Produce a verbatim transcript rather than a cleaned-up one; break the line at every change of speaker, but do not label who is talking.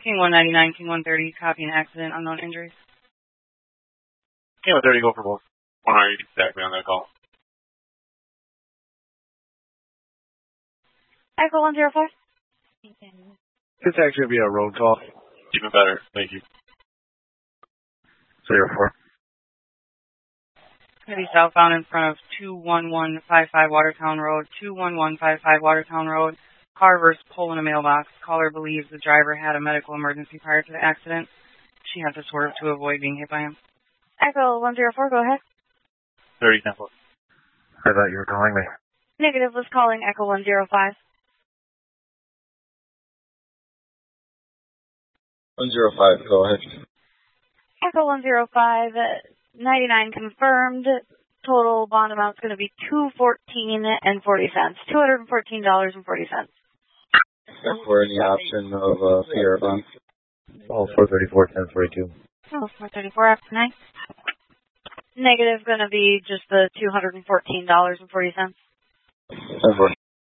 King one ninety-nine, King one thirty, copy an accident, unknown injuries.
King one thirty, go for both. one hundred exactly on that call.
Echo one zero four.
It's actually going to be a road call.
Even better, thank you.
zero four.
Going to be southbound in front of two one one five five Watertown Road, two one one five five Watertown Road. Car reversed pole in a mailbox. Caller believes the driver had a medical emergency prior to the accident. She had to swerve to avoid being hit by him.
Echo one zero four, go ahead.
thirty Temple.
I thought you were calling me.
Negative was calling Echo one zero five.
one zero five, go ahead.
Echo one zero five, ninety-nine confirmed. Total bond amount is going to be two fourteen and forty cents. two hundred and fourteen dollars and forty cents.
For any option of uh, fear bond.
Oh, four thirty-four, ten forty-two.
Oh, four thirty-four after nine. Negative going to be just the two hundred and fourteen dollars and forty cents.
ten forty.